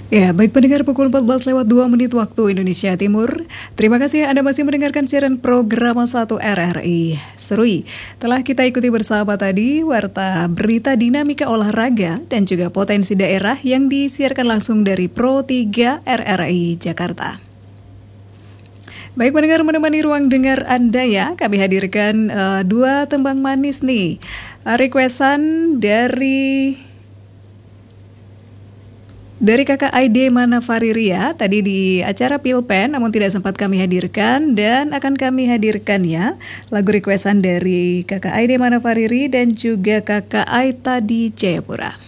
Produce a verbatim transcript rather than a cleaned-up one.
Ya, baik pendengar pukul empat belas lewat dua menit waktu Indonesia Timur. Terima kasih Anda masih mendengarkan siaran program satu R R I Serui. Telah kita ikuti bersama tadi warta berita dinamika olahraga dan juga potensi daerah yang disiarkan langsung dari Pro tiga R R I Jakarta. Baik pendengar, menemani ruang dengar Anda ya, kami hadirkan uh, dua tembang manis nih. Uh, requestan dari Dari kakak Aide Manafariria tadi di acara Pilpen, namun tidak sempat kami hadirkan dan akan kami hadirkan ya lagu requestan dari kakak Aide Manafariri dan juga kakak Aita di Jayapura.